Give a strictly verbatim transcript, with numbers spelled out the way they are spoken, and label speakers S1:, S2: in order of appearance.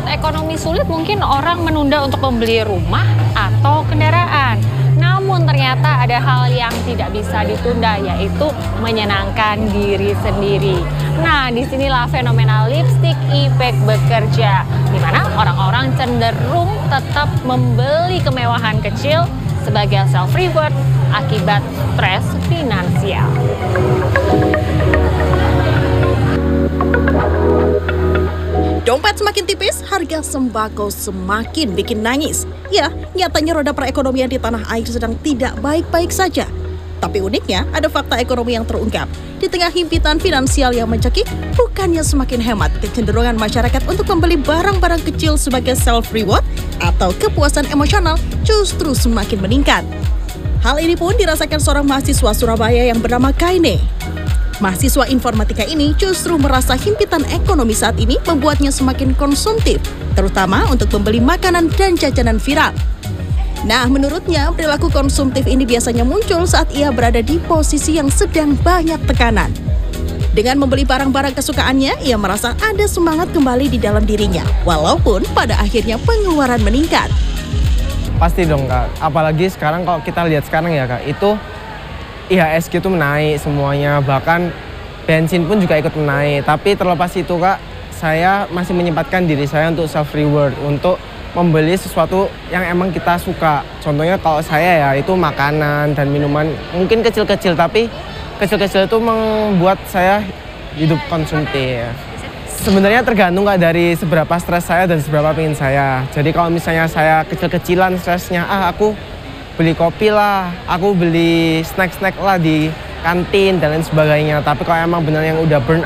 S1: saat ekonomi sulit mungkin orang menunda untuk membeli rumah atau kendaraan. Namun ternyata ada hal yang tidak bisa ditunda, yaitu menyenangkan diri sendiri. Nah, disinilah fenomena lipstick effect bekerja, di mana orang-orang cenderung tetap membeli kemewahan kecil sebagai self-reward akibat stres finansial.
S2: Dompet semakin tipis, harga sembako semakin bikin nangis. Ya, nyatanya roda perekonomian di tanah air sedang tidak baik-baik saja. Tapi uniknya, ada fakta ekonomi yang terungkap. Di tengah himpitan finansial yang mencekik, bukannya semakin hemat, kecenderungan masyarakat untuk membeli barang-barang kecil sebagai self-reward atau kepuasan emosional justru semakin meningkat. Hal ini pun dirasakan seorang mahasiswa Surabaya yang bernama Kaine. Mahasiswa informatika ini justru merasa himpitan ekonomi saat ini membuatnya semakin konsumtif, terutama untuk membeli makanan dan jajanan viral. Nah, menurutnya perilaku konsumtif ini biasanya muncul saat ia berada di posisi yang sedang banyak tekanan. Dengan membeli barang-barang kesukaannya, ia merasa ada semangat kembali di dalam dirinya, walaupun pada akhirnya pengeluaran meningkat.
S3: Pasti dong Kak, apalagi sekarang kalau kita lihat sekarang ya Kak, itu I H S G itu menaik semuanya, bahkan bensin pun juga ikut menaik. Tapi terlepas itu Kak, saya masih menyempatkan diri saya untuk self-reward, untuk membeli sesuatu yang emang kita suka. Contohnya kalau saya ya, itu makanan dan minuman, mungkin kecil-kecil, tapi kecil-kecil itu membuat saya hidup konsumtif. Sebenarnya tergantung Kak dari seberapa stres saya dan seberapa pengen saya. Jadi kalau misalnya saya kecil-kecilan stresnya, ah aku beli kopi lah, aku beli snack-snack lah di kantin dan lain sebagainya. Tapi kalau emang benar yang udah burn